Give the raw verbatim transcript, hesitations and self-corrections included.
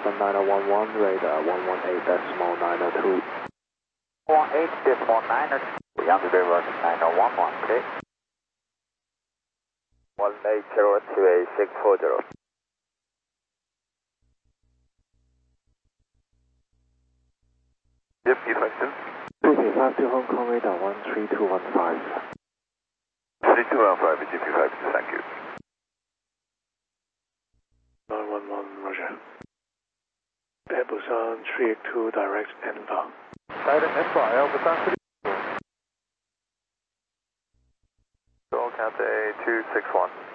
seven nine zero one one, radar one one eight decimal nine zero two. one eight decimal nine zero two, Yankee River nine zero one one, okay. one eight zero two eight six four zero. Yep, P five two. two P five two Hong Kong, radar one three two one five. three two one five, G P five two, thank you. nine one one, roger. Airbus on three eight two, direct inbound. Direct inbound, Airbus on three eight two. Go Cathay two six one.